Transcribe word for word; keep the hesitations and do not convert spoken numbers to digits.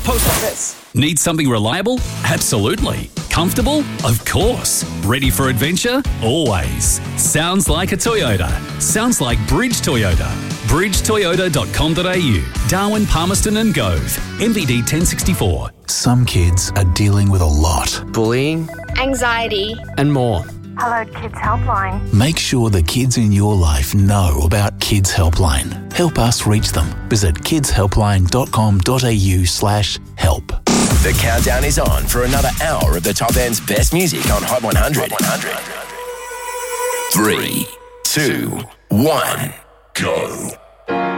Post Office. Need something reliable? Absolutely. Comfortable? Of course. Ready for adventure? Always. Sounds like a Toyota. Sounds like Bridge Toyota. bridge toyota dot com dot a u. Darwin, Palmerston and Gove. M V D ten sixty-four. Some kids are dealing with a lot. Bullying, anxiety, and more. Hello Kids Helpline. Make sure the kids in your life know about Kids Helpline. Help us reach them. Visit kids helpline dot com dot a u slash help. The countdown is on for another hour of the top end's best music on Hot one hundred. Hot one hundred. Three, two, one, go.